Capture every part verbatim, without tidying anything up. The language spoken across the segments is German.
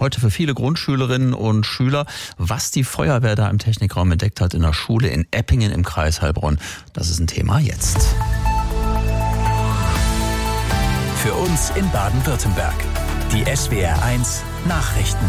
Heute für viele Grundschülerinnen und Schüler, was die Feuerwehr da im Technikraum entdeckt hat in der Schule in Eppingen im Kreis Heilbronn. Das ist ein Thema jetzt. Für uns in Baden-Württemberg. Die S W R eins Nachrichten.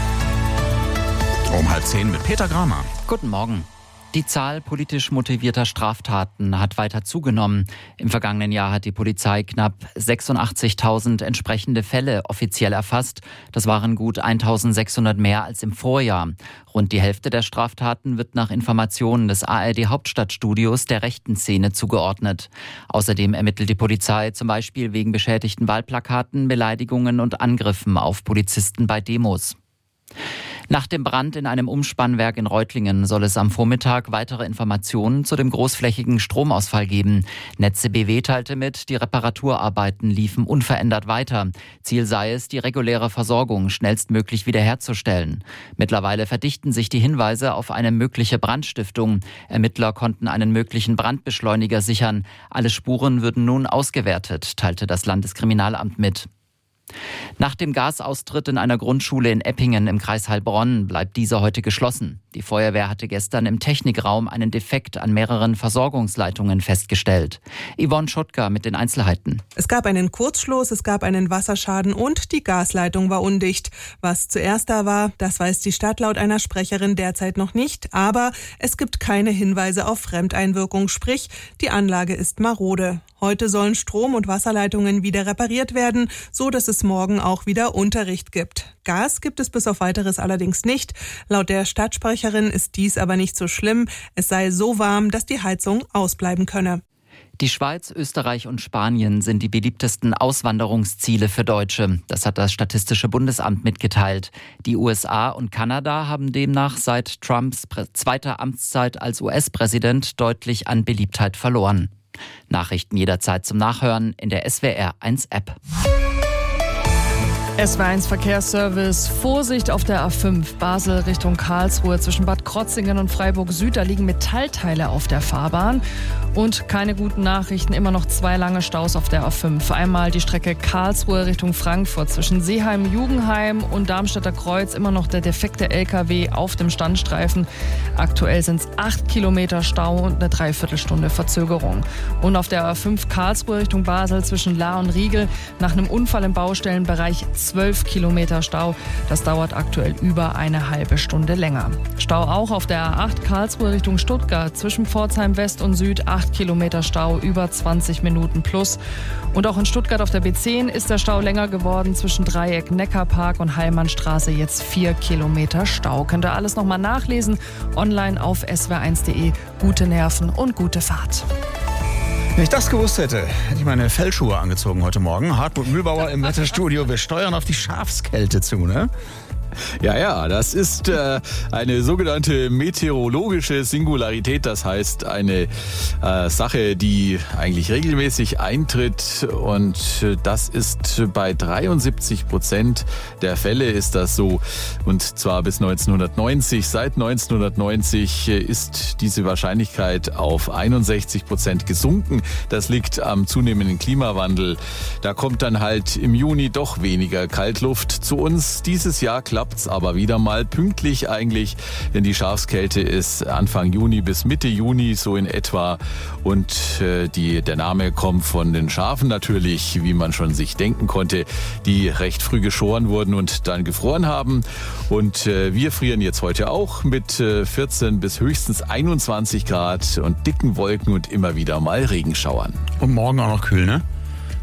Um halb zehn mit Peter Gramer. Guten Morgen. Die Zahl politisch motivierter Straftaten hat weiter zugenommen. Im vergangenen Jahr hat die Polizei knapp sechsundachtzigtausend entsprechende Fälle offiziell erfasst. Das waren gut eintausendsechshundert mehr als im Vorjahr. Rund die Hälfte der Straftaten wird nach Informationen des A R D-Hauptstadtstudios der rechten Szene zugeordnet. Außerdem ermittelt die Polizei zum Beispiel wegen beschädigten Wahlplakaten, Beleidigungen und Angriffen auf Polizisten bei Demos. Nach dem Brand in einem Umspannwerk in Reutlingen soll es am Vormittag weitere Informationen zu dem großflächigen Stromausfall geben. Netze B W teilte mit, die Reparaturarbeiten liefen unverändert weiter. Ziel sei es, die reguläre Versorgung schnellstmöglich wiederherzustellen. Mittlerweile verdichten sich die Hinweise auf eine mögliche Brandstiftung. Ermittler konnten einen möglichen Brandbeschleuniger sichern. Alle Spuren würden nun ausgewertet, teilte das Landeskriminalamt mit. Nach dem Gasaustritt in einer Grundschule in Eppingen im Kreis Heilbronn bleibt diese heute geschlossen. Die Feuerwehr hatte gestern im Technikraum einen Defekt an mehreren Versorgungsleitungen festgestellt. Yvonne Schuttger mit den Einzelheiten. Es gab einen Kurzschluss, es gab einen Wasserschaden und die Gasleitung war undicht. Was zuerst da war, das weiß die Stadt laut einer Sprecherin derzeit noch nicht. Aber es gibt keine Hinweise auf Fremdeinwirkung, sprich, die Anlage ist marode. Heute sollen Strom- und Wasserleitungen wieder repariert werden, so dass es morgen auch wieder Unterricht gibt. Gas gibt es bis auf Weiteres allerdings nicht. Laut der Stadtsprecherin ist dies aber nicht so schlimm. Es sei so warm, dass die Heizung ausbleiben könne. Die Schweiz, Österreich und Spanien sind die beliebtesten Auswanderungsziele für Deutsche. Das hat das Statistische Bundesamt mitgeteilt. Die U S A und Kanada haben demnach seit Trumps zweiter Amtszeit als U S-Präsident deutlich an Beliebtheit verloren. Nachrichten jederzeit zum Nachhören in der S W R eins App. S W R eins Verkehrsservice. Vorsicht auf der A fünf Basel Richtung Karlsruhe zwischen Bad Krotzingen und Freiburg Süd. Da liegen Metallteile auf der Fahrbahn. Und keine guten Nachrichten, immer noch zwei lange Staus auf der A fünf. Einmal die Strecke Karlsruhe Richtung Frankfurt zwischen Seeheim, Jugendheim und Darmstädter Kreuz. Immer noch der defekte L K W auf dem Standstreifen. Aktuell sind es acht Kilometer Stau und eine Dreiviertelstunde Verzögerung. Und auf der A fünf Karlsruhe Richtung Basel zwischen Lahr und Riegel nach einem Unfall im Baustellenbereich zwölf Kilometer Stau. Das dauert aktuell über eine halbe Stunde länger. Stau auch auf der A acht Karlsruhe Richtung Stuttgart zwischen Pforzheim West und Süd. acht Kilometer Stau, über zwanzig Minuten plus. Und auch in Stuttgart auf der B zehn ist der Stau länger geworden. Zwischen Dreieck, Neckarpark und Heilmannstraße jetzt vier Kilometer Stau. Könnt ihr alles nochmal nachlesen. Online auf s w r eins punkt de. Gute Nerven und gute Fahrt. Wenn ich das gewusst hätte, hätte ich meine Fellschuhe angezogen heute Morgen. Hartmut Mühlbauer im Wetterstudio. Wir steuern auf die Schafskälte zu, ne? Ja, ja, das ist äh, eine sogenannte meteorologische Singularität, das heißt eine äh, Sache, die eigentlich regelmäßig eintritt und äh, das ist bei dreiundsiebzig Prozent der Fälle ist das so und zwar bis neunzehnhundertneunzig. Seit neunzehnhundertneunzig ist diese Wahrscheinlichkeit auf einundsechzig Prozent gesunken. Das liegt am zunehmenden Klimawandel. Da kommt dann halt im Juni doch weniger Kaltluft zu uns. Dieses Jahr klappt klappt's aber wieder mal pünktlich eigentlich, denn die Schafskälte ist Anfang Juni bis Mitte Juni so in etwa und äh, die, der Name kommt von den Schafen natürlich, wie man schon sich denken konnte, die recht früh geschoren wurden und dann gefroren haben und äh, wir frieren jetzt heute auch mit äh, vierzehn bis höchstens einundzwanzig Grad und dicken Wolken und immer wieder mal Regenschauern. Und morgen auch noch kühl, ne?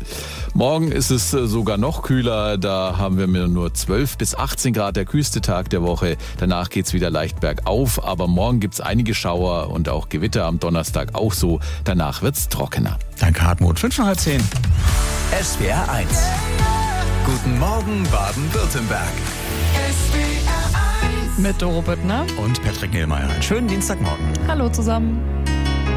Morgen ist es sogar noch kühler, da haben wir nur zwölf bis achtzehn Grad, der kühlste Tag der Woche. Danach geht's wieder leicht bergauf, aber morgen gibt's einige Schauer und auch Gewitter am Donnerstag auch so. Danach wird's trockener. Danke Hartmut, fünf nach halb zehn. S W R eins. Guten Morgen Baden-Württemberg. S W R eins. Mit Doro Büttner und Patrick Niehlmeier. Einen schönen Dienstagmorgen. Hallo zusammen.